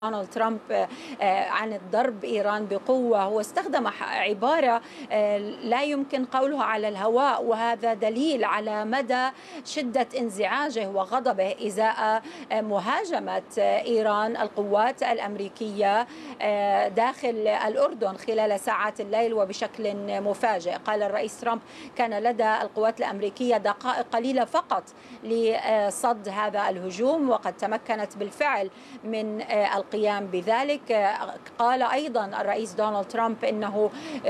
دونالد ترامب عن الضرب إيران بقوة. هو استخدم عبارة لا يمكن قولها على الهواء، وهذا دليل على مدى شدة انزعاجه وغضبه إزاء مهاجمة إيران القوات الأمريكية داخل الأردن خلال ساعات الليل وبشكل مفاجئ. قال الرئيس ترامب كان لدى القوات الأمريكية دقائق قليلة فقط لصد هذا الهجوم، وقد تمكنت بالفعل من القيام بذلك. قال أيضا الرئيس دونالد ترامب إنه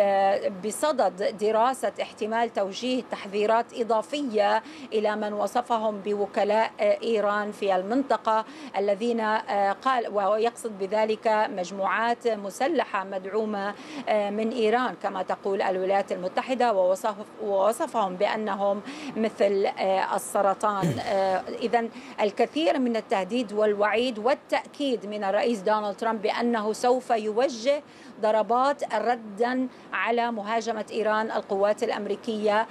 بصدد دراسة احتمال توجيه تحذيرات إضافية إلى من وصفهم بوكلاء إيران في المنطقة الذين قال، ويقصد بذلك مجموعات مسلحة مدعومة من إيران كما تقول الولايات المتحدة، ووصفهم بأنهم مثل السرطان. إذن الكثير من التهديد والوعيد والتأكيد من الرئيس دونالد ترامب بأنه سوف يوجه ضربات ردا على مهاجمة إيران القوات الأمريكية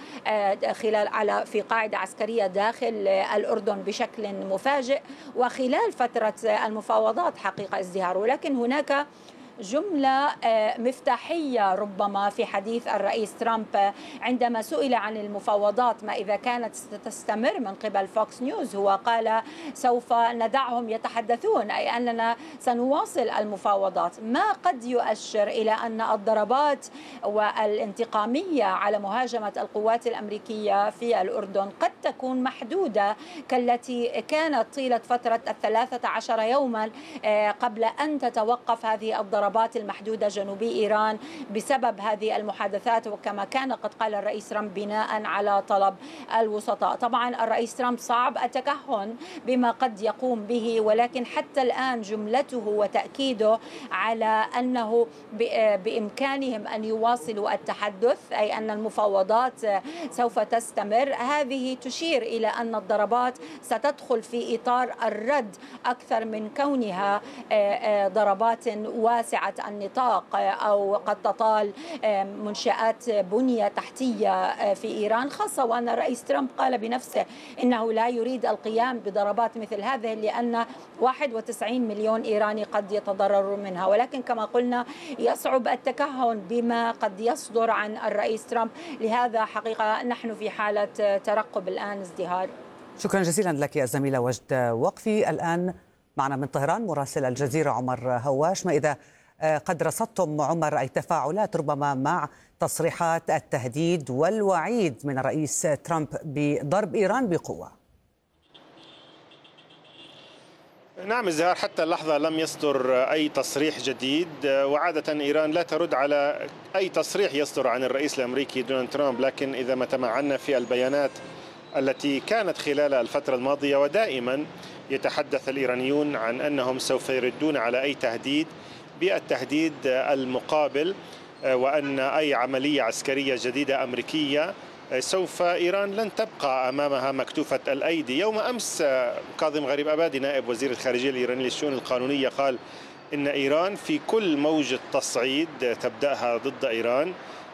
في قاعدة عسكرية داخل الأردن بشكل مفاجئ وخلال فترة المفاوضات حقيقة ازدهار. ولكن هناك جملة مفتاحية ربما في حديث الرئيس ترامب عندما سئل عن المفاوضات ما إذا كانت ستستمر من قبل فوكس نيوز. هو قال سوف ندعهم يتحدثون، أي أننا سنواصل المفاوضات، ما قد يؤشر إلى أن الضربات والانتقامية على مهاجمة القوات الأمريكية في الأردن قد تكون محدودة كالتي كانت طيلة فترة 13 يوما قبل أن تتوقف هذه الضربات المحدودة جنوبي إيران بسبب هذه المحادثات، وكما كان قد قال الرئيس ترامب بناء على طلب الوسطاء. طبعا الرئيس ترامب صعب التكهن بما قد يقوم به، ولكن حتى الآن جملته وتأكيده على أنه بإمكانهم أن يواصلوا التحدث، أي أن المفاوضات سوف تستمر، هذه تشير إلى أن الضربات ستدخل في إطار الرد أكثر من كونها ضربات واسعة النطاق أو قد تطال منشآت بنية تحتية في إيران، خاصة وأن الرئيس ترامب قال بنفسه إنه لا يريد القيام بضربات مثل هذه لأن 91 مليون إيراني قد يتضرروا منها. ولكن كما قلنا يصعب التكهن بما قد يصدر عن الرئيس ترامب، لهذا حقيقة نحن في حالة ترقب الآن ازدهار. شكرا جزيلا لك يا زميلة وجد وقفي. الآن معنا من طهران مراسل الجزيرة عمر هواش. ما إذا قد رصدتم عمر أي تفاعلات ربما مع تصريحات التهديد والوعيد من الرئيس ترامب بضرب إيران بقوة؟ نعم الزهار، حتى اللحظة لم يصدر أي تصريح جديد، وعادة إيران لا ترد على أي تصريح يصدر عن الرئيس الأمريكي دونالد ترامب. لكن إذا ما تمعنا في البيانات التي كانت خلال الفترة الماضية، ودائما يتحدث الإيرانيون عن أنهم سوف يردون على أي تهديد بالتهديد المقابل، وأن أي عملية عسكرية جديدة أمريكية سوف إيران لن تبقى أمامها مكتوفة الأيدي. يوم أمس كاظم غريب أبادي نائب وزير الخارجية الإيراني للشؤون القانونية قال إن إيران في كل موجة تصعيد تبدأها ضد إيران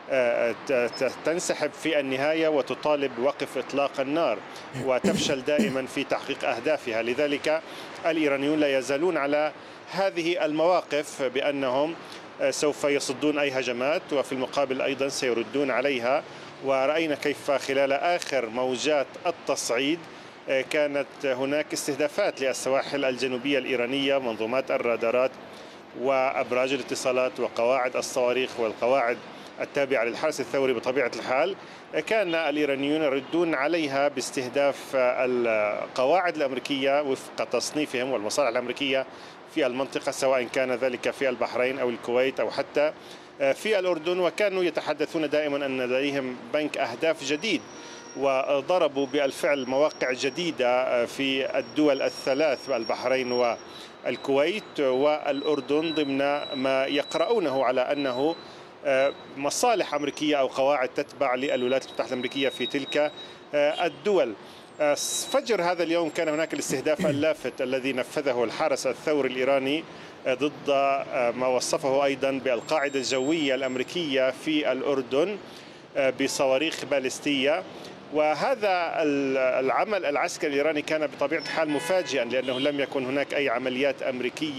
تنسحب في النهاية وتطالب بوقف إطلاق النار وتفشل دائما في تحقيق أهدافها. لذلك الإيرانيون لا يزالون على هذه المواقف بأنهم سوف يصدون أي هجمات وفي المقابل أيضا سيردون عليها. ورأينا كيف خلال آخر موجات التصعيد كانت هناك استهدافات للسواحل الجنوبية الإيرانية، منظومات الرادارات وأبراج الاتصالات وقواعد الصواريخ والقواعد التابعة للحرس الثوري. بطبيعة الحال كان الإيرانيون يردون عليها باستهداف القواعد الأمريكية وفق تصنيفهم والمصالح الأمريكية في المنطقة، سواء كان ذلك في البحرين أو الكويت أو حتى في الأردن. وكانوا يتحدثون دائما أن لديهم بنك أهداف جديد، وضربوا بالفعل مواقع جديدة في الدول الثلاث البحرين والكويت والأردن ضمن ما يقرؤونه على أنه مصالح أمريكية أو قواعد تتبع للولايات المتحدة الأمريكية في تلك الدول. فجر هذا اليوم كان هناك الاستهداف اللافت الذي نفذه الحرس الثوري الإيراني ضد ما وصفه أيضا بالقاعدة الجوية الأمريكية في الأردن بصواريخ باليستية. وهذا العمل العسكري الإيراني كان بطبيعة الحال مفاجئا، لأنه لم يكن هناك أي عمليات أمريكية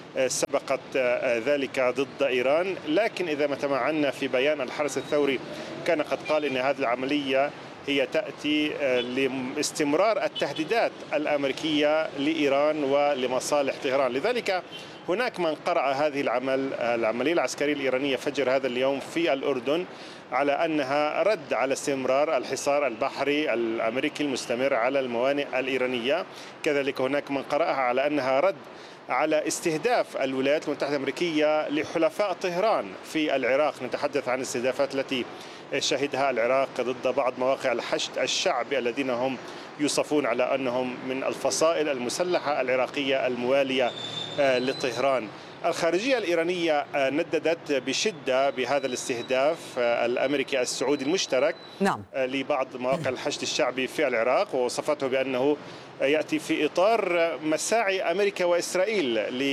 سبقت ذلك ضد إيران. لكن إذا ما تمعنا في بيان الحرس الثوري كان قد قال إن هذه العملية هي تأتي لاستمرار التهديدات الأمريكية لإيران ولمصالح طهران. لذلك هناك من قرأ هذه العملية العسكرية الإيرانية فجر هذا اليوم في الأردن على أنها رد على استمرار الحصار البحري الأمريكي المستمر على الموانئ الإيرانية. كذلك هناك من قرأها على أنها رد على استهداف الولايات المتحدة الأمريكية لحلفاء طهران في العراق. نتحدث عن الاستهدافات التي شهدها العراق ضد بعض مواقع الحشد الشعبي الذين هم يوصفون على أنهم من الفصائل المسلحة العراقية الموالية لطهران. الخارجية الإيرانية نددت بشدة بهذا الاستهداف الأمريكي السعودي المشترك لبعض مواقع الحشد الشعبي في العراق، ووصفته بأنه يأتي في إطار مساعي أمريكا وإسرائيل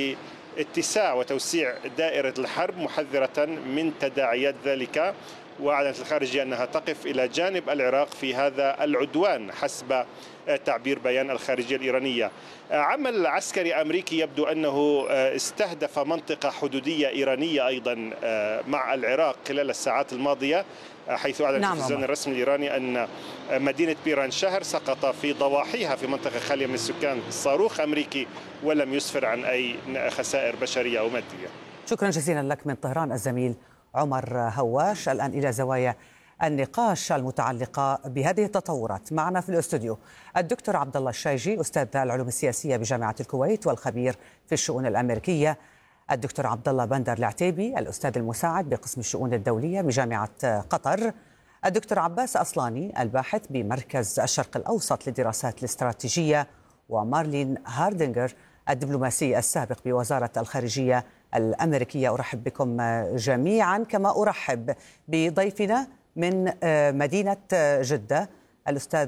لاتساع وتوسيع دائرة الحرب، محذرة من تداعيات ذلك. وأعلنت الخارجية أنها تقف إلى جانب العراق في هذا العدوان حسب تعبير بيان الخارجية الإيرانية. عمل عسكري أمريكي يبدو أنه استهدف منطقة حدودية إيرانية أيضا مع العراق خلال الساعات الماضية، حيث أعلن التلفزيون الرسمي الإيراني أن مدينة بيران شهر سقط في ضواحيها في منطقة خالية من السكان صاروخ أمريكي ولم يسفر عن أي خسائر بشرية أو مادية. شكرا جزيلا لك من طهران الزميل عمر هواش. الآن إلى زوايا النقاش المتعلقة بهذه التطورات. معنا في الاستوديو الدكتور عبد الله الشايجي، أستاذ العلوم السياسية بجامعة الكويت والخبير في الشؤون الأمريكية، الدكتور عبد الله بندر العتيبي، الأستاذ المساعد بقسم الشؤون الدولية بجامعة قطر، الدكتور عباس أصلاني، الباحث بمركز الشرق الأوسط للدراسات الاستراتيجية، ومارلين هاردينغر، الدبلوماسي السابق بوزارة الخارجية الأمريكية. أرحب بكم جميعا، كما أرحب بضيفنا من مدينة جدة الأستاذ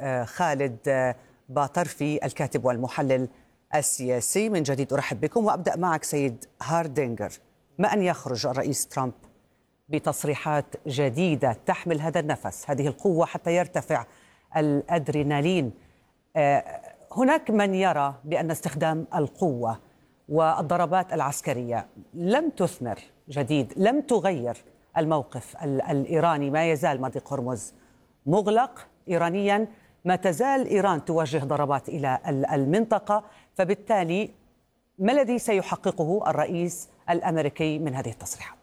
خالد باطرفي، الكاتب والمحلل السياسي. من جديد أرحب بكم، وأبدأ معك سيد هاردينغر. ما أن يخرج الرئيس ترامب بتصريحات جديدة تحمل هذا النفس، هذه القوة، حتى يرتفع الأدرينالين. هناك من يرى بأن استخدام القوة والضربات العسكرية لم تثمر جديد، لم تغير الموقف الإيراني. ما يزال مضيق هرمز مغلق إيرانيا، ما تزال إيران توجه ضربات إلى المنطقة. فبالتالي ما الذي سيحققه الرئيس الأمريكي من هذه التصريحات؟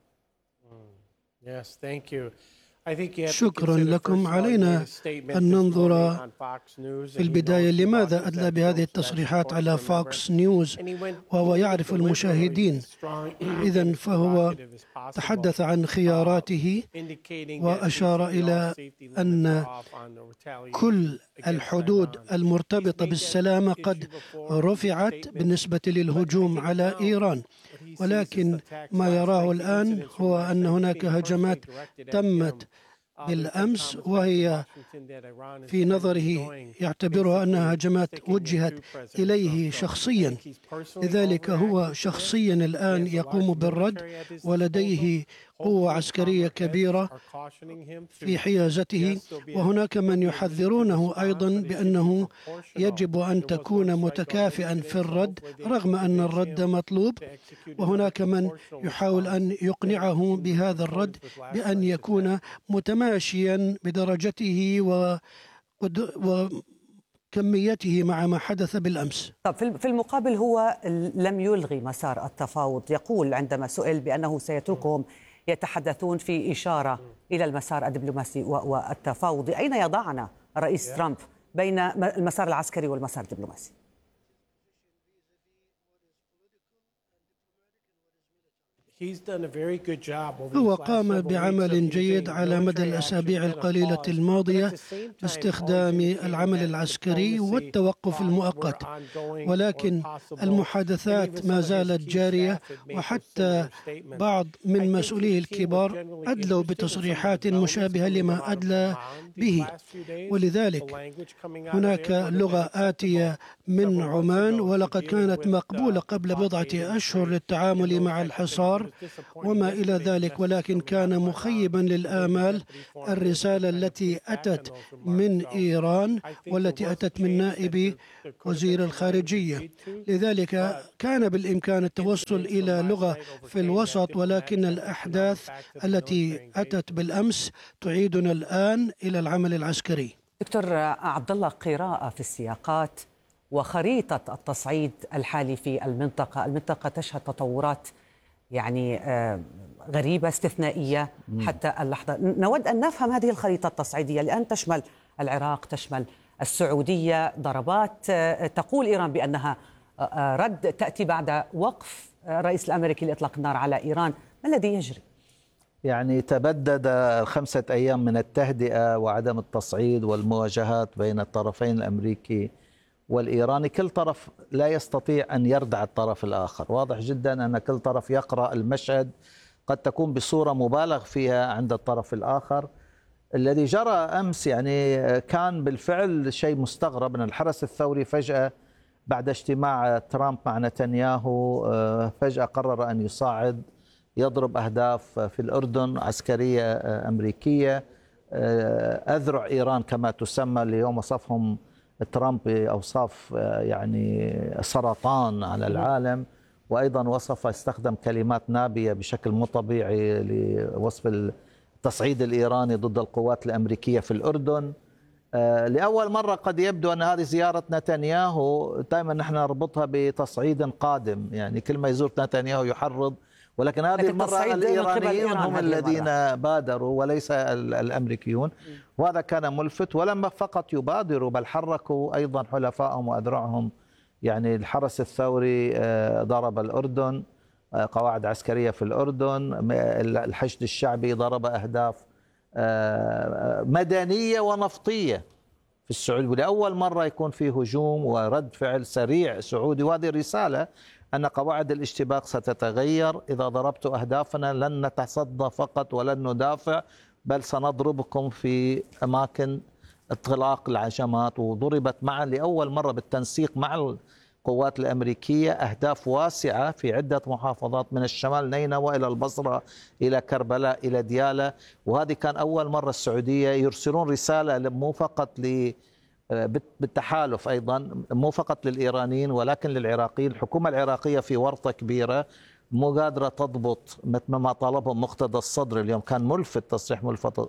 شكرا لكم. علينا أن ننظر في البداية لماذا أدلى بهذه التصريحات على فوكس نيوز وهو يعرف المشاهدين. إذن فهو تحدث عن خياراته وأشار إلى أن كل الحدود المرتبطة بالسلامة قد رفعت بالنسبة للهجوم على إيران، ولكن ما يراه الآن هو أن هناك هجمات تمت بالأمس، وهي في نظره يعتبرها أنها هجمات وجهت إليه شخصيا. لذلك هو شخصيا الآن يقوم بالرد، ولديه قوة عسكرية كبيرة في حيازته. وهناك من يحذرونه أيضا بأنه يجب أن تكون متكافئا في الرد رغم أن الرد مطلوب، وهناك من يحاول أن يقنعه بهذا الرد بأن يكون متماشيا بدرجته وكميته مع ما حدث بالأمس. طب في المقابل هو لم يلغي مسار التفاوض، يقول عندما سئل بأنه سيتركهم يتحدثون في إشارة إلى المسار الدبلوماسي والتفاوضي. أين يضعنا الرئيس ترامب بين المسار العسكري والمسار الدبلوماسي؟ هو قام بعمل جيد على مدى الأسابيع القليلة الماضية باستخدام العمل العسكري والتوقف المؤقت، ولكن المحادثات ما زالت جارية، وحتى بعض من مسؤوليه الكبار أدلوا بتصريحات مشابهة لما أدلى به. ولذلك هناك لغة آتية من عمان، ولقد كانت مقبولة قبل بضعة أشهر للتعامل مع الحصار، وما إلى ذلك، ولكن كان مخيبا للآمال الرسالة التي أتت من إيران والتي أتت من نائب وزير الخارجية. لذلك كان بالإمكان التوصل إلى لغة في الوسط، ولكن الأحداث التي أتت بالأمس تعيدنا الآن إلى العمل العسكري. دكتور عبد الله، قراءة في السياقات وخريطة التصعيد الحالي في المنطقة تشهد تطورات يعني غريبة استثنائية حتى اللحظة. نود أن نفهم هذه الخريطة التصعيدية الآن تشمل العراق، تشمل السعودية، ضربات تقول إيران بأنها رد تأتي بعد وقف الرئيس الأمريكي لإطلاق النار على إيران. ما الذي يجري؟ يعني تبدد 5 أيام من التهدئة وعدم التصعيد والمواجهات بين الطرفين الأمريكي والإيراني. كل طرف لا يستطيع أن يردع الطرف الآخر. واضح جدا أن كل طرف يقرأ المشهد قد تكون بصورة مبالغ فيها عند الطرف الآخر. الذي جرى أمس يعني كان بالفعل شيء مستغرب، أن الحرس الثوري فجأة بعد اجتماع ترامب مع نتنياهو فجأة قرر أن يصعد، يضرب أهداف في الأردن عسكرية أمريكية، أذرع إيران كما تسمى، اليوم وصفهم ترامب بأوصاف يعني سرطان على العالم، وأيضا استخدم كلمات نابية بشكل مو طبيعي لوصف التصعيد الإيراني ضد القوات الأمريكية في الأردن. لأول مرة قد يبدو أن هذه زيارة نتنياهو دائما نحن نربطها بتصعيد قادم، يعني كل ما يزور نتنياهو يحرض، ولكن هذه المرة الإيرانيون هم الذين بادروا وليس الأمريكيون، وهذا كان ملفت. ولما فقط يبادروا بل حركوا أيضا حلفائهم وأذرعهم. يعني الحرس الثوري ضرب الأردن، قواعد عسكرية في الأردن، الحشد الشعبي ضرب أهداف مدنية ونفطية في السعودية. ولأول مرة يكون في هجوم ورد فعل سريع سعودي، وهذه رسالة أن قواعد الاشتباك ستتغير. إذا ضربت أهدافنا لن نتصدى فقط ولن ندافع، بل سنضربكم في أماكن اطلاق العجمات. وضربت لأول مرة بالتنسيق مع القوات الأمريكية أهداف واسعة في عدة محافظات من الشمال نينوى إلى البصرة إلى كربلاء إلى ديالى. وهذه كان أول مرة السعودية يرسلون رسالة مو فقط بالتحالف، أيضا مو فقط للإيرانيين ولكن للعراقيين. الحكومة العراقية في ورطة كبيرة، مو قادرة تضبط مثل ما طالبه مقتدى الصدر. اليوم كان ملفت تصريح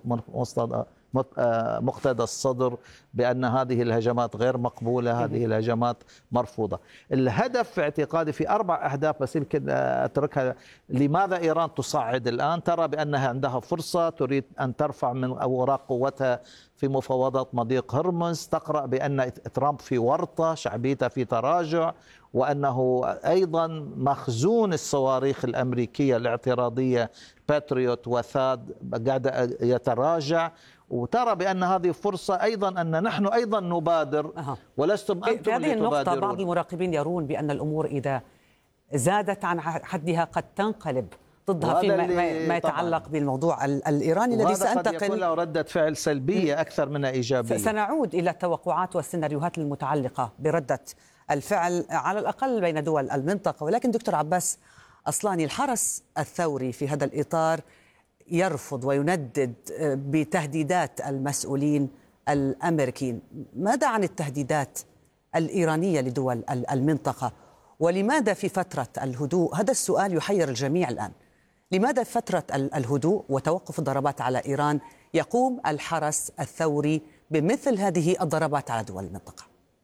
مقتدى الصدر بأن هذه الهجمات غير مقبولة، هذه الهجمات مرفوضة. الهدف في اعتقادي في 4 أهداف، بس يمكن أتركها. لماذا إيران تصعد الآن؟ ترى بأنها عندها فرصة، تريد أن ترفع من أوراق قوتها في مفاوضات مضيق هرمز. تقرأ بأن ترامب في ورطة، شعبيته في تراجع، وأنه أيضا مخزون الصواريخ الأمريكية الاعتراضية باتريوت وثاد قاعد يتراجع. وترى بأن هذه فرصة أيضا أن نحن أيضا نبادر ولستم أنتم في هذه النقطة بعض المراقبين يرون بأن الأمور إذا زادت عن حدها قد تنقلب ضدها فيما يتعلق بالموضوع الإيراني الذي سأنتقل قد يكون له ردة فعل سلبية أكثر من إيجابية. سنعود إلى التوقعات والسيناريوهات المتعلقة بردة الفعل على الأقل بين دول المنطقة. ولكن دكتور عباس أصلاني، الحرس الثوري في هذا الإطار يرفض ويندد بتهديدات المسؤولين الأمريكيين. ماذا عن التهديدات الإيرانية لدول المنطقة؟ ولماذا في فترة الهدوء، هذا السؤال يحير الجميع الآن، لماذا في فترة الهدوء وتوقف الضربات على إيران يقوم الحرس الثوري بمثل هذه الضربات على دول المنطقة؟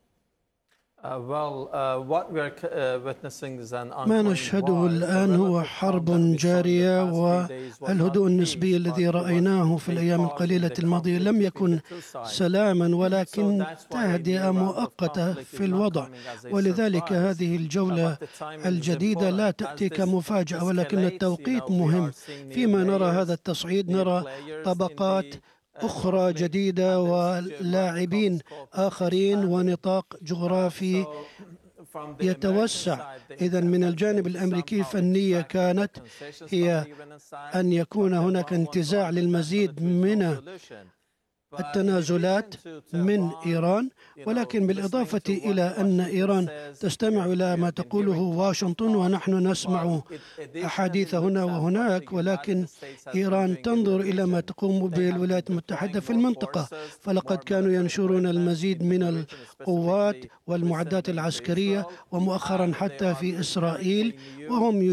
ما نشهده الآن هو حرب جارية، والهدوء النسبي الذي رأيناه في الأيام القليلة الماضية لم يكن سلاما ولكن تهدئة مؤقتة في الوضع. ولذلك هذه الجولة الجديدة لا تأتي كمفاجأة، ولكن التوقيت مهم. فيما نرى هذا التصعيد نرى طبقات أخرى جديدة ولاعبين آخرين ونطاق جغرافي يتوسع. إذن من الجانب الأمريكي فالنية كانت هي أن يكون هناك انتزاع للمزيد من التنازلات من إيران، ولكن بالإضافة إلى أن إيران تستمع إلى ما تقوله واشنطن ونحن نسمع أحاديث هنا وهناك، ولكن إيران تنظر إلى ما تقوم به الولايات المتحدة في المنطقة، فلقد كانوا ينشرون المزيد من القوات والمعدات العسكرية، ومؤخرا حتى في إسرائيل، وهم